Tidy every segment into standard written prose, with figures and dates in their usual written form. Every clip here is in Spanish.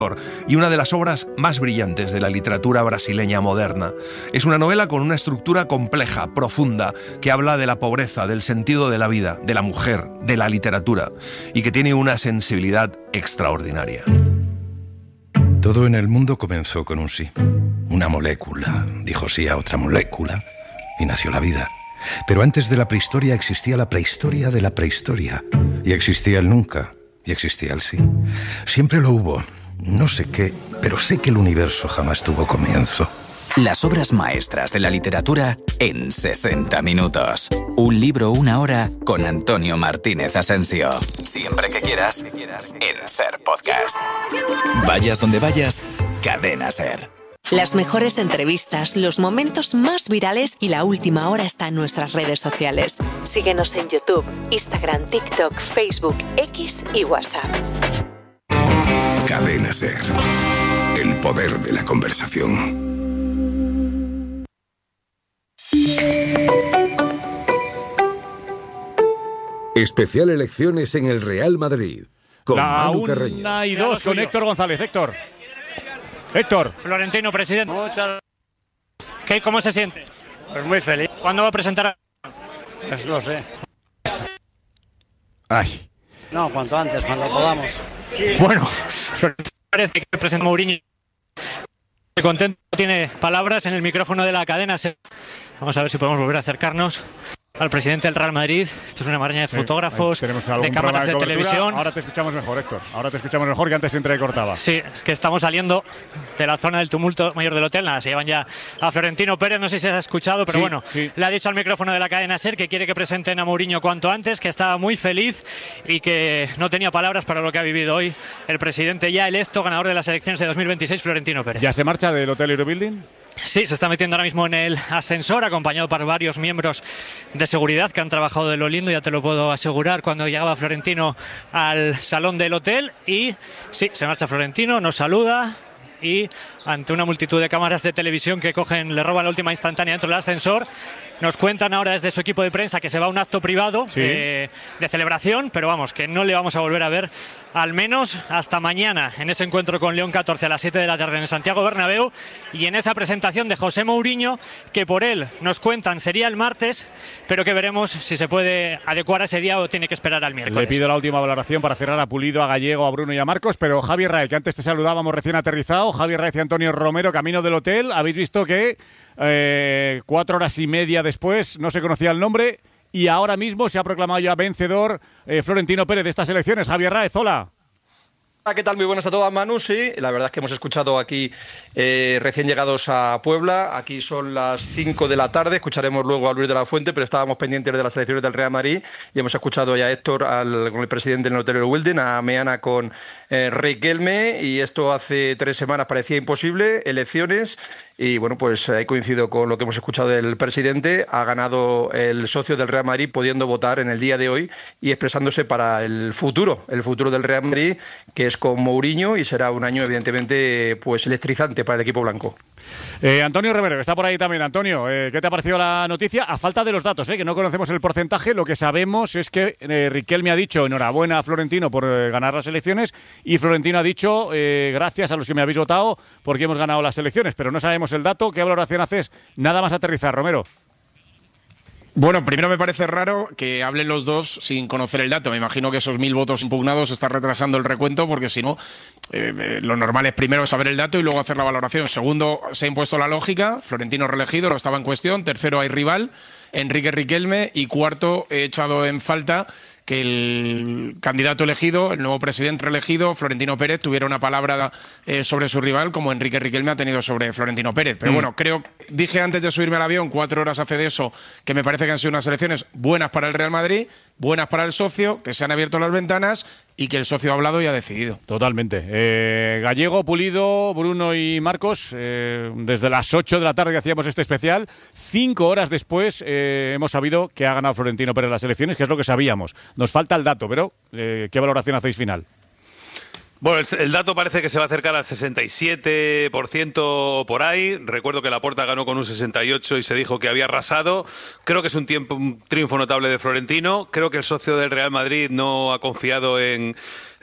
y una de las obras más brillantes de la literatura brasileña moderna. Es una novela con una estructura compleja, profunda, que habla de la pobreza, del sentido de la vida, de la mujer, de la literatura, y que tiene una sensibilidad extraordinaria. Todo en el mundo comenzó con un sí. Una molécula dijo sí a otra molécula y nació la vida. Pero antes de la prehistoria existía la prehistoria de la prehistoria. Y existía el nunca, y existía el sí. Siempre lo hubo. No sé qué, pero sé que el universo jamás tuvo comienzo. Las obras maestras de la literatura en 60 minutos. Un libro, una hora, con Antonio Martínez Asensio. Siempre que quieras, en SER Podcast. Vayas donde vayas, Cadena SER. Las mejores entrevistas, los momentos más virales y la última hora está en nuestras redes sociales. Síguenos en YouTube, Instagram, TikTok, Facebook, X y WhatsApp. Cadena SER. El poder de la conversación. Especial elecciones en el Real Madrid. Con Manu Carreño. 1-2 con Héctor González. Héctor. Florentino, presidente. Muchas. ¿Cómo se siente? Pues muy feliz. ¿Cuándo va a presentar? Pues no sé. Ay. No, cuanto antes, cuando podamos. Bueno, parece que presenta Mourinho. Contento, tiene palabras en el micrófono de la cadena. Vamos a ver si podemos volver a acercarnos al presidente del Real Madrid. Esto es una maraña de fotógrafos, de cámaras de televisión. Ahora te escuchamos mejor, Héctor. Ahora te escuchamos mejor, que antes se entrecortaba. Sí, es que estamos saliendo de la zona del tumulto mayor del hotel. Nada, se llevan ya a Florentino Pérez. No sé si se ha escuchado, pero sí. Le ha dicho al micrófono de la cadena SER que quiere que presenten a Mourinho cuanto antes, que estaba muy feliz y que no tenía palabras para lo que ha vivido hoy el presidente ya electo, ganador de las elecciones de 2026, Florentino Pérez. ¿Ya se marcha del Hotel Eurobuilding? Sí, se está metiendo ahora mismo en el ascensor, acompañado por varios miembros de seguridad que han trabajado de lo lindo, ya te lo puedo asegurar, cuando llegaba Florentino al salón del hotel. Y sí, se marcha Florentino, nos saluda y ante una multitud de cámaras de televisión que le roban la última instantánea dentro del ascensor, nos cuentan ahora desde su equipo de prensa que se va a un acto privado de celebración, pero vamos, que no le vamos a volver a ver al menos hasta mañana en ese encuentro con León 14 a las 7 de la tarde en el Santiago Bernabéu, y en esa presentación de José Mourinho, que por él nos cuentan sería el martes, pero que veremos si se puede adecuar a ese día o tiene que esperar al miércoles. Le pido la última valoración para cerrar a Pulido, a Gallego, a Bruno y a Marcos, pero Javier Raez, que antes te saludábamos recién aterrizado, Javier Raez y Antonio Romero, camino del hotel, habéis visto que 4 horas y media después no se conocía el nombre y ahora mismo se ha proclamado ya vencedor Florentino Pérez de estas elecciones. Javier Raez, hola. Hola, ¿qué tal? Muy buenas a todas, Manu. Sí, la verdad es que hemos escuchado aquí recién llegados a Puebla. Aquí son las 5 de la tarde. Escucharemos luego a Luis de la Fuente, pero estábamos pendientes de las elecciones del Real Madrid y hemos escuchado ya a Héctor con el presidente del Hotel Eurobuilding, a Meana con Riquelme, y esto hace 3 semanas parecía imposible, elecciones. Y bueno, pues ahí coincido con lo que hemos escuchado del presidente. Ha ganado el socio del Real Madrid, pudiendo votar en el día de hoy y expresándose para el futuro del Real Madrid, que es con Mourinho, y será un año evidentemente pues electrizante para el equipo blanco. Antonio Romero, que está por ahí también. Antonio, ¿qué te ha parecido la noticia? A falta de los datos, que no conocemos el porcentaje, lo que sabemos es que Riquelme ha dicho enhorabuena a Florentino por ganar las elecciones, y Florentino ha dicho gracias a los que me habéis votado porque hemos ganado las elecciones, pero no sabemos el dato. ¿Qué valoración haces? Nada más aterrizar, Romero. Bueno, primero me parece raro que hablen los dos sin conocer el dato. Me imagino que esos 1000 votos impugnados están retrasando el recuento, porque si no, lo normal es primero saber el dato y luego hacer la valoración. Segundo, se ha impuesto la lógica. Florentino reelegido, no estaba en cuestión. Tercero, hay rival, Enrique Riquelme. Y cuarto, he echado en falta que el candidato elegido, el nuevo presidente reelegido, Florentino Pérez, tuviera una palabra sobre su rival, como Enrique Riquelme ha tenido sobre Florentino Pérez. Pero bueno, dije antes de subirme al avión, 4 horas hace de eso, que me parece que han sido unas elecciones buenas para el Real Madrid, buenas para el socio, que se han abierto las ventanas y que el socio ha hablado y ha decidido. Totalmente. Gallego, Pulido, Bruno y Marcos, desde las 8 de la tarde que hacíamos este especial, 5 horas después hemos sabido que ha ganado Florentino Pérez las elecciones, que es lo que sabíamos. Nos falta el dato, pero ¿qué valoración hacéis final? Bueno, el dato parece que se va a acercar al 67% por ahí. Recuerdo que Laporta ganó con un 68% y se dijo que había arrasado. Creo que es un triunfo notable de Florentino. Creo que el socio del Real Madrid no ha confiado en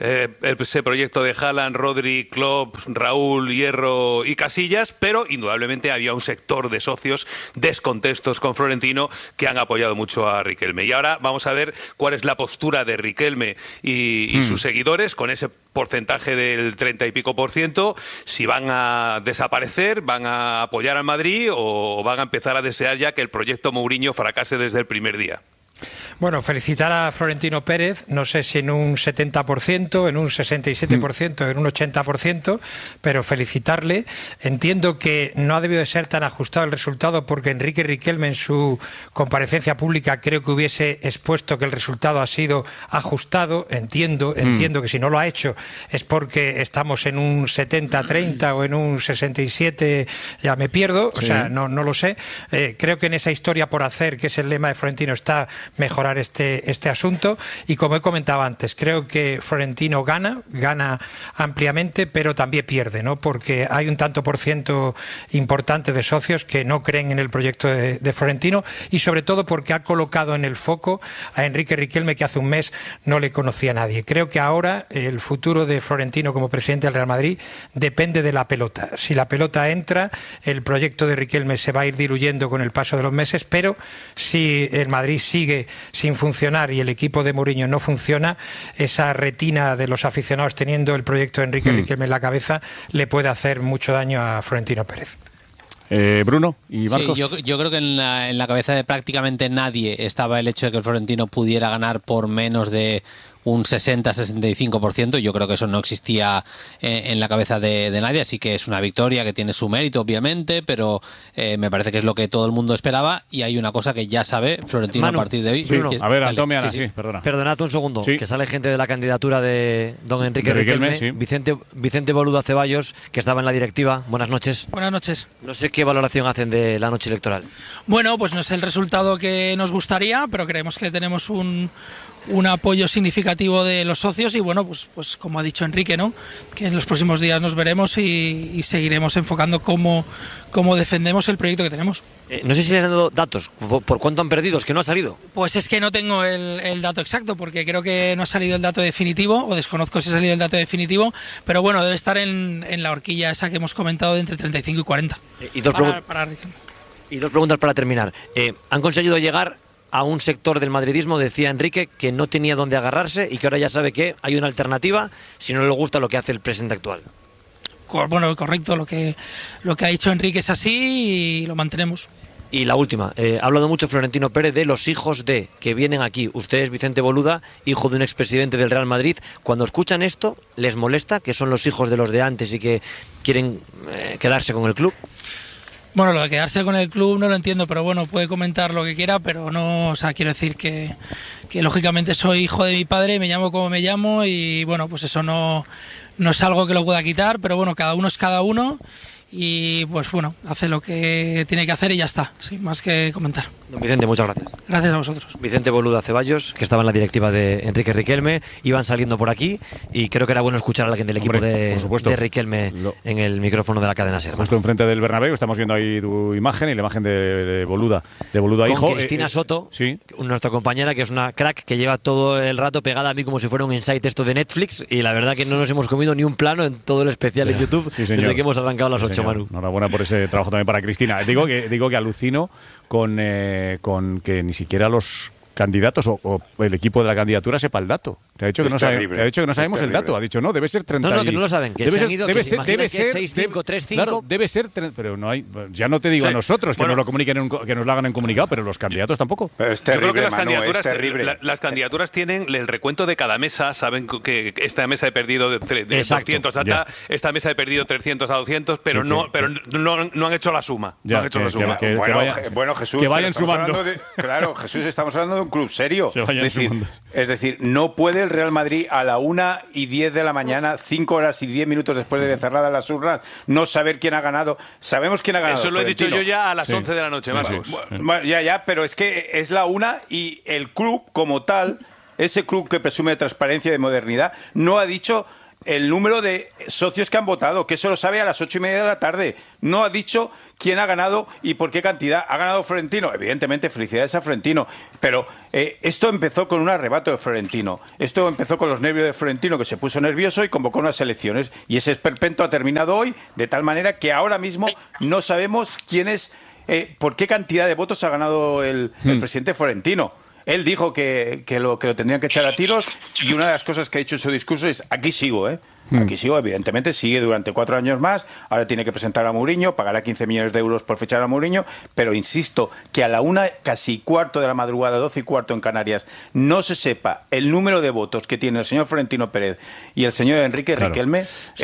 ese proyecto de Haaland, Rodri, Klopp, Raúl, Hierro y Casillas, pero indudablemente había un sector de socios descontentos con Florentino que han apoyado mucho a Riquelme. Y ahora vamos a ver cuál es la postura de Riquelme y sus seguidores con ese porcentaje del 30 y pico %, si van a desaparecer, van a apoyar al Madrid o van a empezar a desear ya que el proyecto Mourinho fracase desde el primer día. Bueno, felicitar a Florentino Pérez, no sé si en un 70%, en un 67%, en un 80%, pero felicitarle. Entiendo que no ha debido de ser tan ajustado el resultado porque Enrique Riquelme en su comparecencia pública creo que hubiese expuesto que el resultado ha sido ajustado. Entiendo que si no lo ha hecho es porque estamos en un 70-30 o en un 67, ya me pierdo, o sea, no lo sé. Creo que en esa historia por hacer, que es el lema de Florentino, está mejorar este asunto, y como he comentado antes, creo que Florentino gana ampliamente, pero también pierde, ¿no? Porque hay un tanto por ciento importante de socios que no creen en el proyecto de Florentino, y sobre todo porque ha colocado en el foco a Enrique Riquelme, que hace un mes no le conocía a nadie. Creo que ahora el futuro de Florentino como presidente del Real Madrid depende de la pelota. Si la pelota entra, el proyecto de Riquelme se va a ir diluyendo con el paso de los meses, pero si el Madrid sigue sin funcionar y el equipo de Mourinho no funciona, esa retina de los aficionados teniendo el proyecto de Enrique Riquelme en la cabeza le puede hacer mucho daño a Florentino Pérez. Bruno y Marcos. Sí, yo creo que en la cabeza de prácticamente nadie estaba el hecho de que el Florentino pudiera ganar por menos de un 60-65%. Yo creo que eso no existía en la cabeza de nadie, así que es una victoria que tiene su mérito, obviamente, pero me parece que es lo que todo el mundo esperaba, y hay una cosa que ya sabe Florentino a partir de hoy. Bruno, a ver, Antonio, perdona. Perdonad un segundo, que sale gente de la candidatura de don Enrique Riquelme. Vicente Boluda Ceballos, que estaba en la directiva. Buenas noches. Buenas noches. No sé qué valoración hacen de la noche electoral. Bueno, pues no es el resultado que nos gustaría, pero creemos que tenemos un apoyo significativo de los socios, y bueno, pues como ha dicho Enrique, ¿no? Que en los próximos días nos veremos y seguiremos enfocando cómo defendemos el proyecto que tenemos. No sé si les han dado datos, ¿por cuánto han perdido? ¿Es que no ha salido? Pues es que no tengo el dato exacto, porque creo que no ha salido el dato definitivo, o desconozco si ha salido el dato definitivo, pero bueno, debe estar en la horquilla esa que hemos comentado de entre 35 y 40. Y dos preguntas para terminar. ¿Han conseguido llegar a un sector del madridismo? Decía Enrique que no tenía dónde agarrarse y que ahora ya sabe que hay una alternativa si no le gusta lo que hace el presidente actual. Bueno, correcto, lo que ha dicho Enrique es así y lo mantenemos. Y la última, ha hablado mucho Florentino Pérez de los hijos de que vienen aquí. Usted es Vicente Boluda, hijo de un expresidente del Real Madrid. Cuando escuchan esto, ¿les molesta que son los hijos de los de antes y que quieren quedarse con el club? Bueno, lo de quedarse con el club no lo entiendo, pero bueno, puede comentar lo que quiera, pero no, o sea, quiero decir que lógicamente soy hijo de mi padre, me llamo como me llamo, y bueno, pues eso no es algo que lo pueda quitar, pero bueno, cada uno es cada uno, y pues bueno, hace lo que tiene que hacer y ya está, sin más que comentar. Don Vicente, muchas gracias. Gracias a vosotros. Vicente Boluda Ceballos, que estaba en la directiva de Enrique Riquelme, iban saliendo por aquí y creo que era bueno escuchar a alguien del equipo de Riquelme en el micrófono de la cadena SER. Justo enfrente del Bernabéu, estamos viendo ahí tu imagen y la imagen de Boluda hijo. Con Cristina Soto, nuestra compañera, que es una crack, que lleva todo el rato pegada a mí como si fuera un insight esto de Netflix, y la verdad que no nos hemos comido ni un plano en todo el especial en YouTube desde que hemos arrancado las 8, Manu. Enhorabuena por ese trabajo también para Cristina. Digo que alucino con que ni siquiera los candidatos o el equipo de la candidatura sepa el dato. Te ha dicho que no sabemos el dato. Ha dicho, no, debe ser 30. No, que no lo saben. Que debe se han ido, debe que se ser 6, 5, 3, 5. Claro, debe ser, pero no hay. Ya no te digo a nosotros que nos lo comuniquen, que nos lo hagan en comunicado, pero los candidatos tampoco. Es terrible, yo creo que las candidaturas tienen el recuento de cada mesa. Saben que esta mesa he perdido de 200 a esta mesa he perdido 300 a 200, pero no han hecho la suma. Ya, no han hecho la suma. Bueno, Jesús, que vayan sumando. Claro, Jesús, estamos hablando de un club serio. Es decir, no puede el Real Madrid a la 1:10 de la mañana, 5 horas y 10 minutos después de cerradas las urnas, no saber quién ha ganado. Sabemos quién ha ganado. Eso lo he dicho yo ya a las 11 de la noche, Marcos. Bueno, ya, pero es que es la 1 y el club como tal, ese club que presume de transparencia y de modernidad, no ha dicho el número de socios que han votado, que eso lo sabe a las 8:30 de la tarde. No ha dicho quién ha ganado y por qué cantidad. ¿Ha ganado Florentino? Evidentemente, felicidades a Florentino. Pero esto empezó con un arrebato de Florentino. Esto empezó con los nervios de Florentino, que se puso nervioso y convocó unas elecciones. Y ese esperpento ha terminado hoy, de tal manera que ahora mismo no sabemos quién es, por qué cantidad de votos ha ganado el presidente Florentino. Él dijo que lo tendrían que echar a tiros, y una de las cosas que ha dicho en su discurso es: aquí sigo, Aquí sigo, evidentemente, sigue durante 4 años más. Ahora tiene que presentar a Mourinho, pagará 15 millones de euros por fichar a Mourinho, pero insisto, que a la 1:15 de la madrugada, 12:15 en Canarias, no se sepa el número de votos que tiene el señor Florentino Pérez y el señor Enrique Riquelme,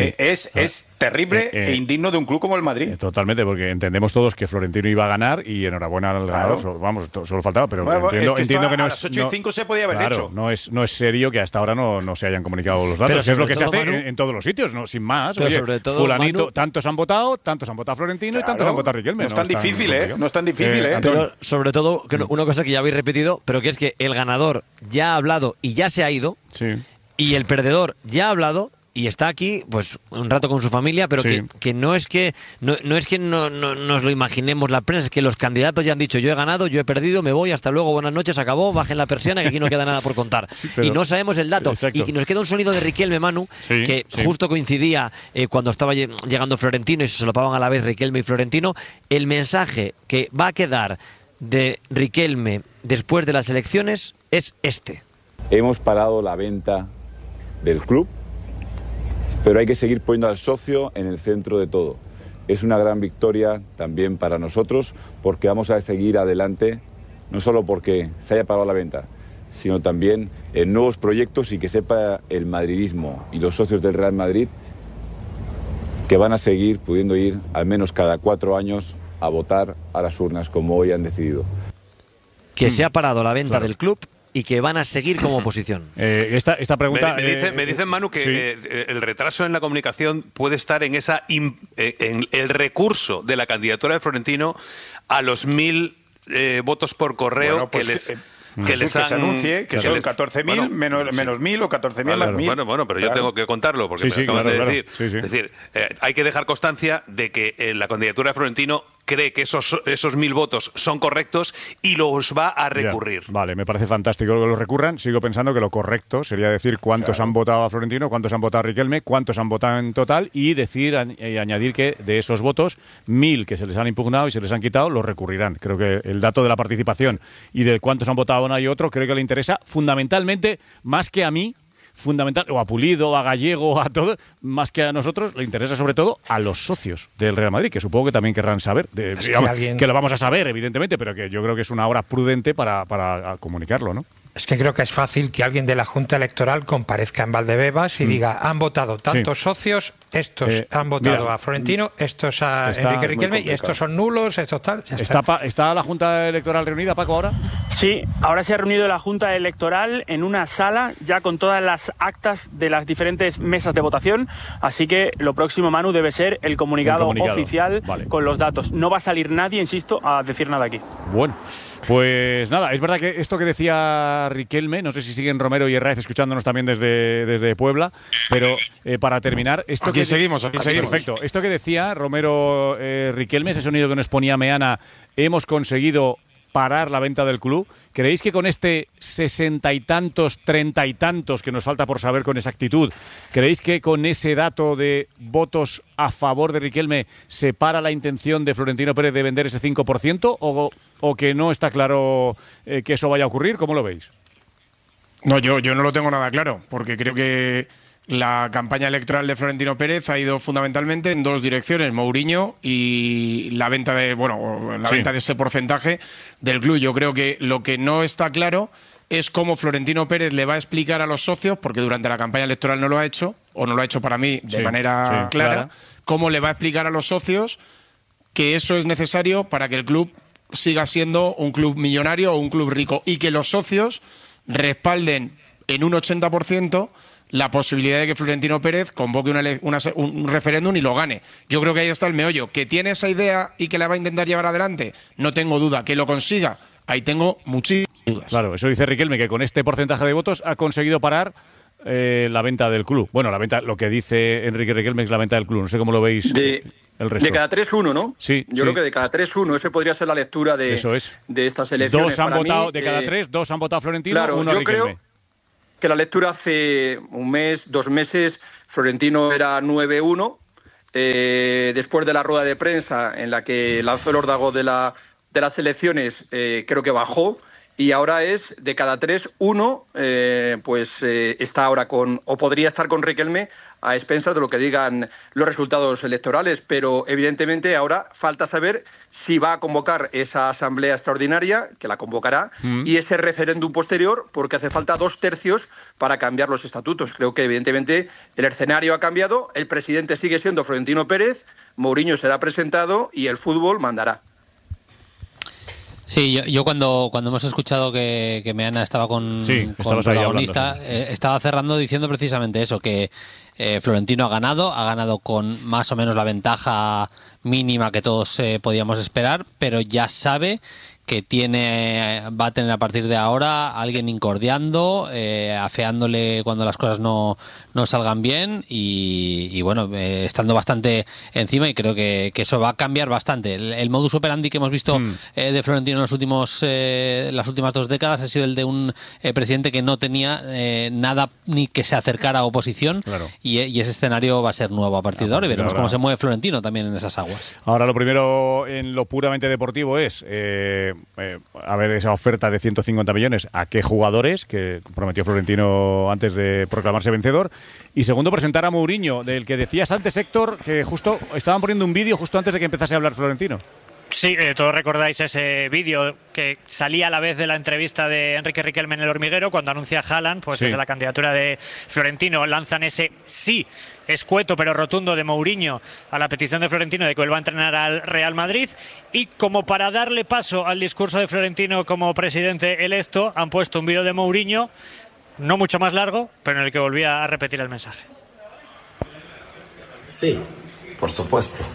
es terrible e indigno de un club como el Madrid. Totalmente, porque entendemos todos que Florentino iba a ganar, y enhorabuena al ganador. Vamos, solo faltaba, pero entiendo que no es... A las 8:05 se podía haber hecho. No es serio que hasta ahora no se hayan comunicado los datos, que es lo que se hace en todos los sitios, no, sin más. Pero oye, sobre todo, fulanito, Manu, tantos han votado Florentino, y tantos han votado Riquelme. No es tan difícil, No es tan difícil, Pero sobre todo, una cosa que ya habéis repetido, pero que es que el ganador ya ha hablado y ya se ha ido, y el perdedor ya ha hablado y está aquí, pues, un rato con su familia, pero que no es que no nos lo imaginemos la prensa, es que los candidatos ya han dicho: yo he ganado, yo he perdido, me voy, hasta luego, buenas noches, acabó, bajen la persiana, que aquí no queda nada por contar. Y no sabemos el dato. Exacto. Y nos queda un sonido de Riquelme, Manu, que justo coincidía cuando estaba llegando Florentino, y se solapaban a la vez Riquelme y Florentino. El mensaje que va a quedar de Riquelme después de las elecciones es este: hemos parado la venta del club, pero hay que seguir poniendo al socio en el centro de todo. Es una gran victoria también para nosotros, porque vamos a seguir adelante, no solo porque se haya parado la venta, sino también en nuevos proyectos, y que sepa el madridismo y los socios del Real Madrid que van a seguir pudiendo ir al menos cada 4 años a votar a las urnas, como hoy han decidido. Que se ha parado la venta del club y que van a seguir como oposición. Esta pregunta... Me dicen, Manu, que el retraso en la comunicación puede estar en en el recurso de la candidatura de Florentino a los 1.000 votos por correo, bueno, pues que se anuncie que son 14.000 menos 1.000 o 14.000 más 1.000. Bueno, pero yo tengo que contarlo, porque me acabas de decir. Es decir, hay que dejar constancia de que la candidatura de Florentino cree que esos 1.000 votos son correctos y los va a recurrir. Vale, me parece fantástico que los recurran. Sigo pensando que lo correcto sería decir cuántos han votado a Florentino, cuántos han votado a Riquelme, cuántos han votado en total, y decir y añadir que de esos votos, 1.000 que se les han impugnado y se les han quitado, los recurrirán. Creo que el dato de la participación y de cuántos han votado a uno y otro, creo que le interesa fundamentalmente, más que a mí, o a Pulido, o a Gallego, a todo, más que a nosotros, le interesa sobre todo a los socios del Real Madrid, que supongo que también querrán saber, que lo vamos a saber, evidentemente, pero que yo creo que es una hora prudente para comunicarlo, ¿no? Es que creo que es fácil que alguien de la Junta Electoral comparezca en Valdebebas y diga: han votado tantos socios, estos han votado a Florentino, estos a Enrique Riquelme, y estos son nulos, estos tal. ¿Está la Junta Electoral reunida, Paco, ahora? Sí, ahora se ha reunido la Junta Electoral en una sala ya con todas las actas de las diferentes mesas de votación, así que lo próximo, Manu, debe ser el comunicado oficial con los datos. No va a salir nadie, insisto, a decir nada aquí. Bueno, pues nada, es verdad que esto que decía Riquelme, no sé si siguen Romero y Herráez escuchándonos también desde Puebla, pero para terminar, aquí seguimos. Perfecto. Esto que decía Romero Riquelme, ese sonido que nos ponía Meana: hemos conseguido parar la venta del club. ¿Creéis que con este 60 y tantos, 30 y tantos que nos falta por saber con exactitud, creéis que con ese dato de votos a favor de Riquelme se para la intención de Florentino Pérez de vender ese 5%, o que no está claro que eso vaya a ocurrir? ¿Cómo lo veis? No, yo no lo tengo nada claro, porque creo que la campaña electoral de Florentino Pérez ha ido fundamentalmente en 2 direcciones: Mourinho y la venta venta de ese porcentaje del club. Yo creo que lo que no está claro es cómo Florentino Pérez le va a explicar a los socios, porque durante la campaña electoral no lo ha hecho, o no lo ha hecho para mí de manera clara, cómo le va a explicar a los socios que eso es necesario para que el club siga siendo un club millonario o un club rico, y que los socios respalden en un 80% la posibilidad de que Florentino Pérez convoque un referéndum y lo gane. Yo creo que ahí está el meollo. ¿Que tiene esa idea y que la va a intentar llevar adelante? No tengo duda. ¿Que lo consiga? Ahí tengo muchísimas dudas. Claro, eso dice Riquelme, que con este porcentaje de votos ha conseguido parar la venta del club. Bueno, la venta, lo que dice Enrique Riquelme es la venta del club. No sé cómo lo veis el resto. De cada 3-1, ¿no? Sí. Yo creo que de cada 3-1. Ese podría ser la lectura de estas elecciones. 2 han votado, de cada 3, 2 han votado a Florentino, claro, 1 a Riquelme. Creo que la lectura hace un mes, 2 meses, Florentino era 9-1. Después de la rueda de prensa en la que lanzó el órdago de las elecciones, creo que bajó. Y ahora es de cada 3, 1, está ahora o podría estar con Riquelme a expensas de lo que digan los resultados electorales. Pero evidentemente ahora falta saber si va a convocar esa asamblea extraordinaria, que la convocará, y ese referéndum posterior, porque hace falta 2/3 para cambiar los estatutos. Creo que evidentemente el escenario ha cambiado, el presidente sigue siendo Florentino Pérez, Mourinho será presentado y el fútbol mandará. Sí, yo cuando hemos escuchado que Meana estaba con protagonista, estaba cerrando diciendo precisamente eso, que Florentino ha ganado con más o menos la ventaja mínima que todos podíamos esperar, pero ya sabe que va a tener a partir de ahora alguien incordiando, afeándole cuando las cosas no salgan bien y bueno, estando bastante encima, y creo que eso va a cambiar bastante. El modus operandi que hemos visto de Florentino en las últimas 2 décadas ha sido el de un presidente que no tenía nada ni que se acercara a oposición, claro. y ese escenario va a ser nuevo a partir de ahora, y veremos cómo se mueve Florentino también en esas aguas. Ahora, lo primero en lo puramente deportivo es a ver esa oferta de 150 millones, a qué jugadores, que prometió Florentino antes de proclamarse vencedor. Y segundo, presentar a Mourinho, del que decías antes, Héctor, que justo estaban poniendo un vídeo justo antes de que empezase a hablar Florentino. Sí, todos recordáis ese vídeo que salía a la vez de la entrevista de Enrique Riquelme en El Hormiguero, cuando anuncia a Haaland, pues desde la candidatura de Florentino lanzan ese sí escueto pero rotundo de Mourinho a la petición de Florentino de que vuelva a entrenar al Real Madrid, y como para darle paso al discurso de Florentino como presidente electo, han puesto un vídeo de Mourinho, no mucho más largo, pero en el que volvía a repetir el mensaje. Sí, por supuesto.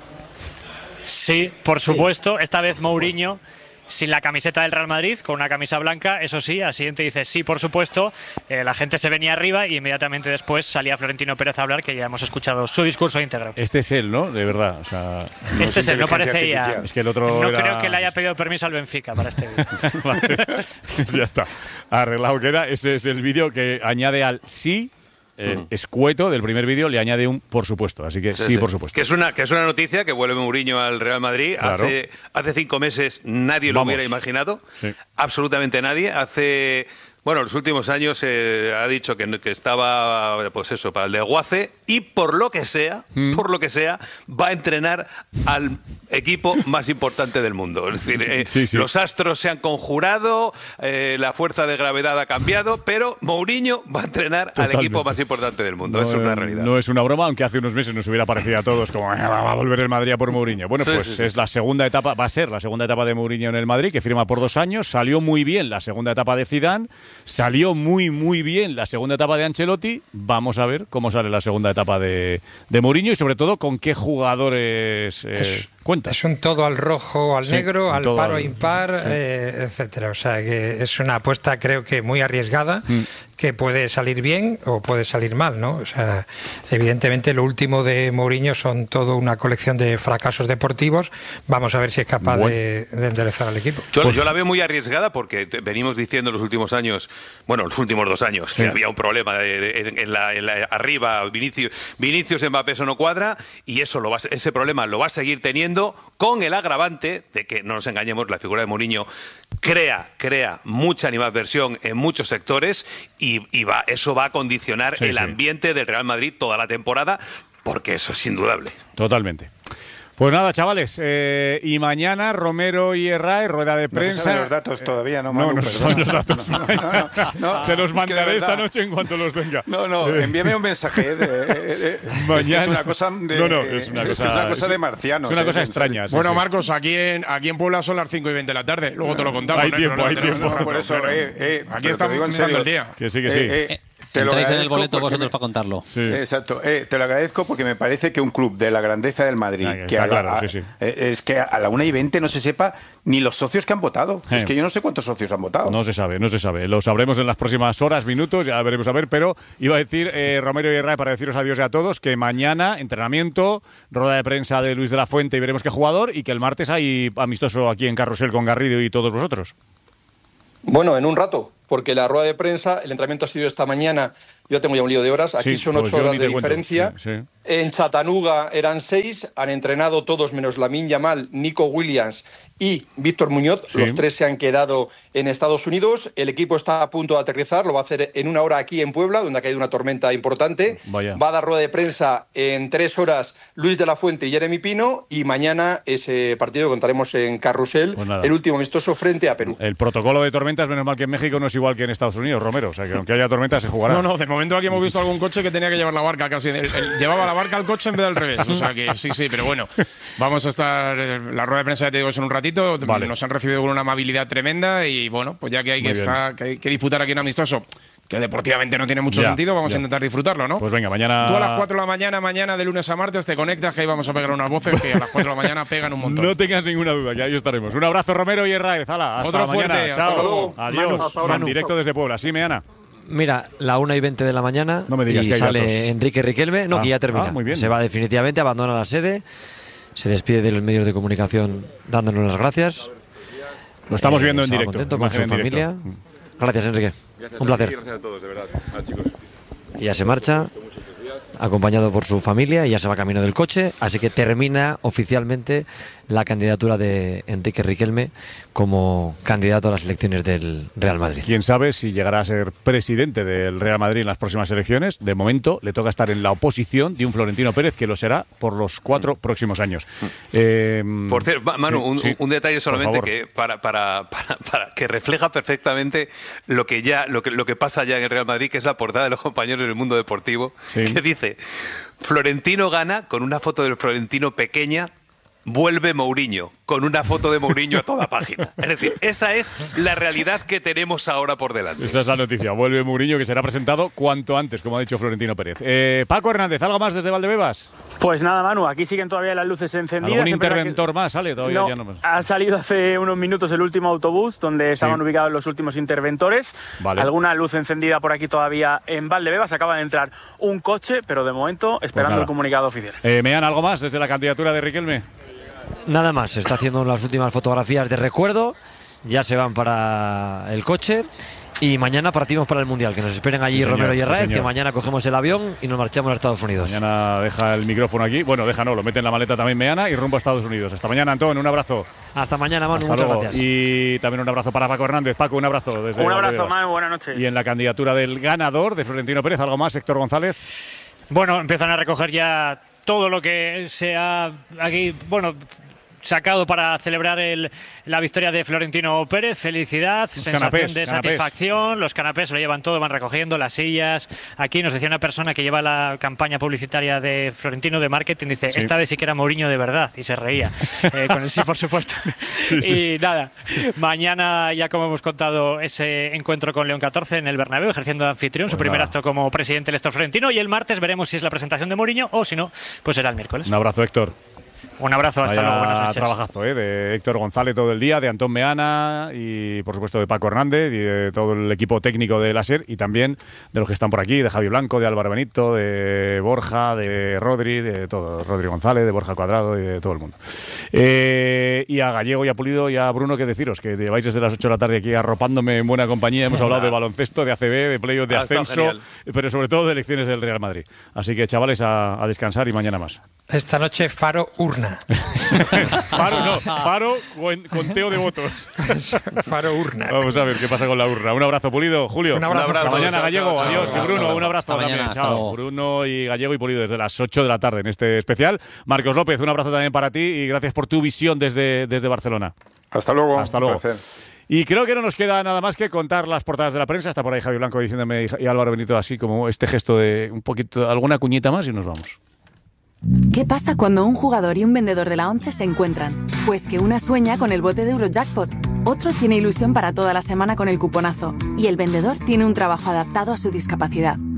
Sí, por supuesto. Esta vez Mourinho sin la camiseta del Real Madrid, con una camisa blanca, eso sí, al siguiente dice sí, por supuesto. La gente se venía arriba y inmediatamente después salía Florentino Pérez a hablar, que ya hemos escuchado su discurso íntegro. Este es él, ¿no? De verdad. O sea, este es él, no parece ya. Es que el otro no creo que le haya pedido permiso al Benfica para este vídeo. Vale. Ya está. Arreglado queda. Ese es el vídeo que añade al sí. Escueto del primer vídeo le añade un por supuesto, así que sí, por supuesto. Que es una noticia que vuelve Mourinho al Real Madrid. Claro. Hace 5 meses nadie lo hubiera imaginado, absolutamente nadie. Bueno, los últimos años ha dicho que estaba, pues eso, para el desguace, y por lo que sea, va a entrenar al equipo más importante del mundo. Es decir, los astros se han conjurado, la fuerza de gravedad ha cambiado, pero Mourinho va a entrenar al equipo más importante del mundo. Eso es una realidad. No es una broma, aunque hace unos meses nos hubiera parecido a todos como va a volver el Madrid a por Mourinho. Bueno, pues es la segunda etapa, va a ser la segunda etapa de Mourinho en el Madrid, que firma por 2 años. Salió muy bien la segunda etapa de Zidane. Salió muy bien la segunda etapa de Ancelotti. Vamos a ver cómo sale la segunda etapa de Mourinho y sobre todo con qué jugadores cuenta. Es un todo al rojo, al negro, al paro, impar, etcétera. O sea que es una apuesta, creo que muy arriesgada, que puede salir bien o puede salir mal, ¿no? O sea, evidentemente lo último de Mourinho son todo una colección de fracasos deportivos. Vamos a ver si es capaz de enderezar al equipo. Yo la veo muy arriesgada porque venimos diciendo los últimos años, los últimos 2 años, que había un problema en la arriba, Vinicius Mbappé, eso no cuadra, y ese problema lo va a seguir teniendo, con el agravante de que, no nos engañemos, la figura de Mourinho crea mucha animadversión en muchos sectores, y eso va a condicionar el ambiente del Real Madrid toda la temporada, porque eso es indudable. Totalmente. Pues nada, chavales, y mañana Romero y Herrera, rueda de prensa. No se saben los datos todavía, ¿no, Manu? No saben los datos. Te los mandaré esta noche en cuanto los tenga. Envíame un mensaje. Mañana. Es una cosa de, es una cosa de marcianos. Es una cosa extraña. Bueno, Marcos, aquí en Puebla son las 5:20 de la tarde. Luego te lo contamos. Hay tiempo. Por eso, aquí estamos mirando el día. Que sí. Entráis en el boleto vosotros para contarlo. Sí. Exacto. Te lo agradezco porque me parece que un club de la grandeza del Madrid, es que a la 1:20 no se sepa ni los socios que han votado. Es que yo no sé cuántos socios han votado. No se sabe. Lo sabremos en las próximas horas, minutos, ya veremos a ver. Pero iba a decir, Romero y Herrera, para deciros adiós a todos, que mañana entrenamiento, rueda de prensa de Luis de la Fuente y veremos qué jugador, y que el martes hay amistoso aquí en Carrusel con Garrido y todos vosotros. Bueno, en un rato, porque la rueda de prensa, el entrenamiento ha sido esta mañana, yo tengo ya un lío de horas, aquí son 8 horas de diferencia. Sí. En Chattanooga eran 6, han entrenado todos menos Lamine Yamal, Nico Williams y Víctor Muñoz. Los 3 se han quedado en Estados Unidos. El equipo está a punto de aterrizar, lo va a hacer en 1 hora aquí en Puebla, donde ha caído una tormenta importante. Vaya. Va a dar rueda de prensa en 3 horas Luis de la Fuente y Jeremy Pino, y mañana ese partido contaremos en Carrusel, pues el último amistoso frente a Perú. El protocolo de tormentas, menos mal que en México no es igual que en Estados Unidos, Romero. O sea, que aunque haya tormenta se jugará. No, de momento aquí hemos visto algún coche que tenía que llevar la barca casi. Llevaba la barca al coche en vez del revés. O sea que sí, pero bueno. Vamos a estar... La rueda de prensa, ya te digo, es en un ratito. Vale. Nos han recibido con una amabilidad tremenda y bueno, pues ya que hay que disputar aquí un amistoso que deportivamente no tiene mucho sentido, vamos a intentar disfrutarlo, ¿no? Pues venga, mañana... Tú a las 4 de la mañana, de lunes a martes, te conectas, que ahí vamos a pegar unas voces que a las 4 de la mañana pegan un montón. No tengas ninguna duda, que ahí estaremos. Un abrazo, Romero y Herrera. Hala, hasta Otro mañana. Fuerte, chao. hasta luego. Adiós. Manu, en directo desde Puebla. Sí, Meana. Mira, la 1:20 de la mañana, no me digas y que hay sale datos. Enrique Riquelme, que ya termina. Muy bien. Se va definitivamente, abandona la sede, se despide de los medios de comunicación dándonos las gracias. Lo estamos viendo en se va directo. Contento con su familia. Gracias, Enrique. Un placer. Gracias a todos, de verdad. Chicos. Y ya se marcha, acompañado por su familia, y ya se va camino del coche, así que termina oficialmente la candidatura de Enrique Riquelme como candidato a las elecciones del Real Madrid. Quién sabe si llegará a ser presidente del Real Madrid en las próximas elecciones. De momento le toca estar en la oposición de un Florentino Pérez que lo será por los 4 próximos años. Por cierto, Manu, un detalle solamente que para que refleja perfectamente lo que pasa ya en el Real Madrid, que es la portada de los compañeros del Mundo Deportivo, que dice: Florentino gana con una foto del Florentino pequeña. Vuelve Mourinho, con una foto de Mourinho a toda página. Es decir, esa es la realidad que tenemos ahora por delante. Esa es la noticia. Vuelve Mourinho, que será presentado cuanto antes, como ha dicho Florentino Pérez. Paco Hernández, ¿algo más desde Valdebebas? Pues nada, Manu, aquí siguen todavía las luces encendidas. ¿Algún interventor más sale? Todavía ya no más. Ha salido hace unos minutos el último autobús donde estaban ubicados los últimos interventores. Vale. Alguna luz encendida por aquí todavía en Valdebebas. Acaba de entrar un coche, pero de momento esperando el comunicado oficial. Meana, ¿algo más desde la candidatura de Riquelme? Nada más, se está haciendo las últimas fotografías de recuerdo, ya se van para el coche y mañana partimos para el Mundial, que nos esperen allí Romero y Herrera, que mañana cogemos el avión y nos marchamos a Estados Unidos. Mañana deja el micrófono aquí, lo mete en la maleta también Meana y rumbo a Estados Unidos. Hasta mañana, Antón, un abrazo. Hasta mañana, Manu, muchas gracias. Y también un abrazo para Paco Hernández. Paco, un abrazo. Un abrazo, Manu, buenas noches. Y en la candidatura del ganador de Florentino Pérez, ¿algo más, Héctor González? Bueno, empiezan a recoger ya todo lo que se ha aquí, sacado para celebrar la victoria de Florentino Pérez. Felicidad, sensación de satisfacción. Los canapés lo llevan todo, van recogiendo las sillas. Aquí nos decía una persona que lleva la campaña publicitaria de Florentino de marketing, dice, esta vez sí que era Mourinho de verdad, y se reía. Con el sí, por supuesto. Y nada, mañana ya, como hemos contado, ese encuentro con León 14 en el Bernabéu, ejerciendo de anfitrión, su primer acto como presidente electo Florentino, y el martes veremos si es la presentación de Mourinho o si no, pues será el miércoles. Un abrazo, Héctor. Un abrazo, hasta luego, buenas noches. Trabajazo de Héctor González todo el día, de Antón Meana y por supuesto de Paco Hernández y de todo el equipo técnico de la SER, y también de los que están por aquí, de Javi Blanco, de Álvaro Benito, de Borja, de Rodri, de todo, Rodri González, de Borja Cuadrado y de todo el mundo. Y a Gallego y a Pulido y a Bruno, que deciros que lleváis desde las 8 de la tarde aquí arropándome en buena compañía. Hemos hablado de baloncesto, de ACB, de playoff, de ascenso, pero sobre todo de elecciones del Real Madrid. Así que, chavales, a descansar y mañana más. Esta noche Faro urna. Faro conteo de votos. Faro urna. Vamos a ver qué pasa con la urna. Un abrazo, Pulido. Julio, un abrazo. Hasta mañana, chao, Gallego. chao, adiós. chao, y Bruno, chao, un abrazo también. Mañana, Chao. Bruno y Gallego y Pulido desde las 8 de la tarde en este especial. Marcos López, un abrazo también para ti y gracias por tu visión desde Barcelona. Hasta luego. Hasta luego. Y creo que no nos queda nada más que contar las portadas de la prensa. Está por ahí Javi Blanco diciéndome y Álvaro Benito así como este gesto de un poquito, alguna cuñita más y nos vamos. ¿Qué pasa cuando un jugador y un vendedor de la ONCE se encuentran? Pues que una sueña con el bote de Eurojackpot, otro tiene ilusión para toda la semana con el cuponazo y el vendedor tiene un trabajo adaptado a su discapacidad.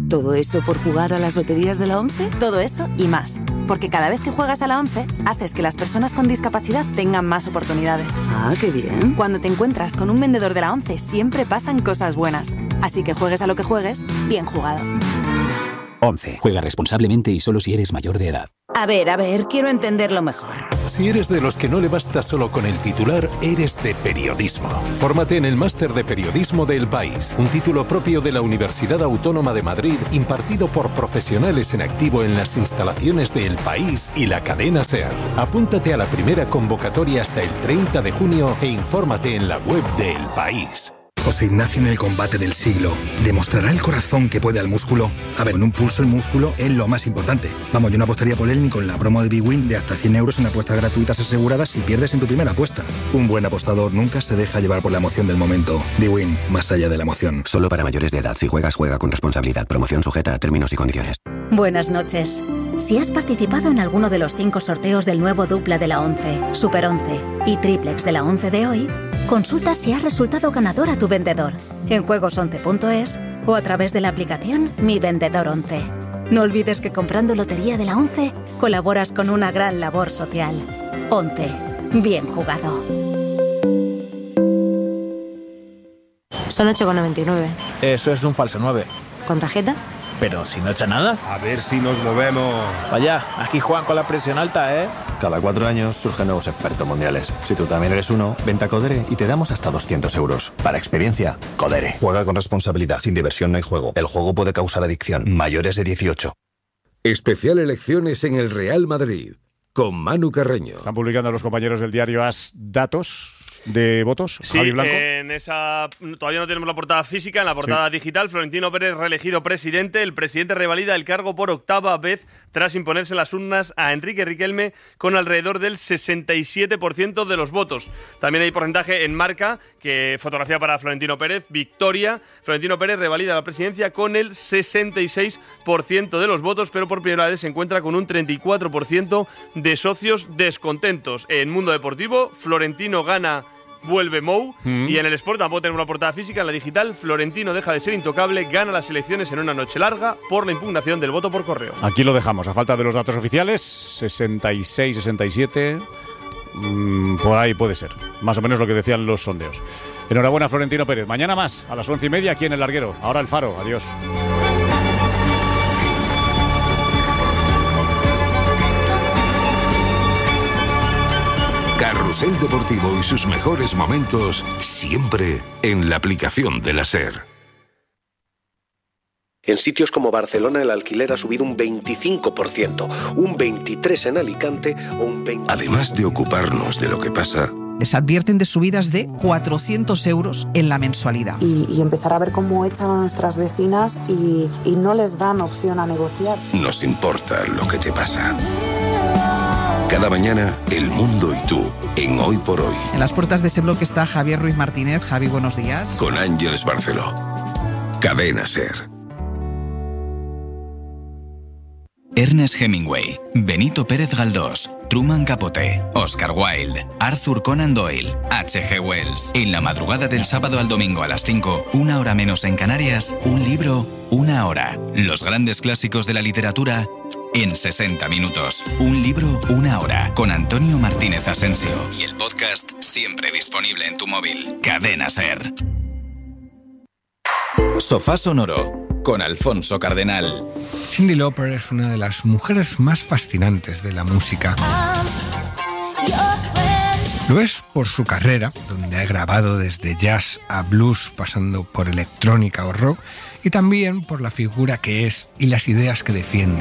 ¿Todo eso por jugar a las loterías de la ONCE? Todo eso y más. Porque cada vez que juegas a la ONCE, haces que las personas con discapacidad tengan más oportunidades. ¡Ah, qué bien! Cuando te encuentras con un vendedor de la ONCE, siempre pasan cosas buenas. Así que juegues a lo que juegues, bien jugado. ONCE. Juega responsablemente y solo si eres mayor de edad. A ver, quiero entenderlo mejor. Si eres de los que no le basta solo con el titular, eres de periodismo. Fórmate en el Máster de Periodismo de El País, un título propio de la Universidad Autónoma de Madrid, impartido por profesionales en activo en las instalaciones de El País y la cadena SER. Apúntate a la primera convocatoria hasta el 30 de junio e infórmate en la web de El País. José Ignacio en el combate del siglo. ¿Demostrará el corazón que puede al músculo? A ver, en un pulso el músculo es lo más importante. Vamos, yo no apostaría por él ni con la promo de BWin de hasta 100 euros en apuestas gratuitas aseguradas si pierdes en tu primera apuesta. Un buen apostador nunca se deja llevar por la emoción del momento. BWin, más allá de la emoción. Solo para mayores de edad. Si juegas, juega con responsabilidad. Promoción sujeta a términos y condiciones. Buenas noches. Si has participado en alguno de los 5 sorteos del nuevo dupla de la ONCE, Super 11 y triplex de la ONCE de hoy, consulta si has resultado ganador a tu vendedor en juegos11.es o a través de la aplicación Mi Vendedor 11. No olvides que comprando Lotería de la ONCE colaboras con una gran labor social. 11. Bien jugado. Son 8,99. Eso es un falso 9. ¿Con tarjeta? Pero si no echa nada. A ver si nos movemos. Vaya, aquí juegan con la presión alta, ¿eh? Cada 4 años surgen nuevos expertos mundiales. Si tú también eres uno, vente a Codere y te damos hasta 200 euros. Para experiencia, Codere. Juega con responsabilidad. Sin diversión no hay juego. El juego puede causar adicción. Mayores de 18. Especial elecciones en el Real Madrid. Con Manu Carreño. Están publicando los compañeros del diario AS datos de votos. Sí, Javi Blanco. En esa todavía no tenemos la portada física, en la portada digital, Florentino Pérez reelegido presidente. El presidente revalida el cargo por 8ª vez tras imponerse las urnas a Enrique Riquelme con alrededor del 67% de los votos. También hay porcentaje en Marca, que fotografía para Florentino Pérez, victoria. Florentino Pérez revalida la presidencia con el 66% de los votos, pero por primera vez se encuentra con un 34% de socios descontentos. En Mundo Deportivo, Florentino gana, vuelve Mou. Y en el Sport tampoco tenemos una portada física. En la digital, Florentino deja de ser intocable, gana las elecciones en una noche larga por la impugnación del voto por correo. Aquí lo dejamos, a falta de los datos oficiales, 66, 67, por ahí puede ser, más o menos lo que decían los sondeos. Enhorabuena, Florentino Pérez. Mañana más, a las 11:30 aquí en El Larguero. Ahora El Faro, adiós. Carrusel Deportivo y sus mejores momentos siempre en la aplicación de la SER. En sitios como Barcelona el alquiler ha subido un 25%, un 23% en Alicante o un 20%. Además de ocuparnos de lo que pasa, les advierten de subidas de 400 euros en la mensualidad. Y empezar a ver cómo echan a nuestras vecinas y no les dan opción a negociar. nos importa lo que te pasa. Cada mañana, el mundo y tú, en Hoy por Hoy. En las puertas de ese bloque está Javier Ruiz Martínez. Javi, buenos días. Con Ángeles Barceló. Cadena SER. Ernest Hemingway, Benito Pérez Galdós, Truman Capote, Oscar Wilde, Arthur Conan Doyle, H.G. Wells. En la madrugada del sábado al domingo a las 5, 1 hora menos en Canarias, un libro, 1 hora. Los grandes clásicos de la literatura en 60 minutos. Un libro, 1 hora. Con Antonio Martínez Asensio. Y el podcast siempre disponible en tu móvil. Cadena SER. Sofá Sonoro con Alfonso Cardenal. Cyndi Lauper es una de las mujeres más fascinantes de la música. Lo es por su carrera, donde ha grabado desde jazz a blues, pasando por electrónica o rock, y también por la figura que es y las ideas que defiende.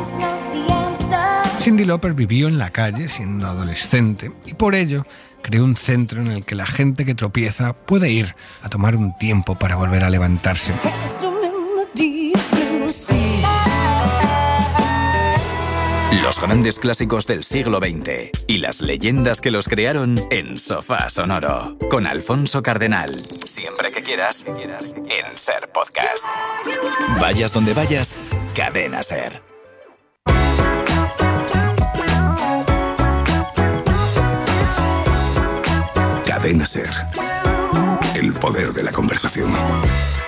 Cyndi Lauper vivió en la calle siendo adolescente y por ello creó un centro en el que la gente que tropieza puede ir a tomar un tiempo para volver a levantarse. Los grandes clásicos del siglo XX y las leyendas que los crearon en Sofá Sonoro con Alfonso Cardenal. Siempre que quieras, en SER Podcast. Vayas donde vayas, Cadena SER. Cadena SER. El poder de la conversación.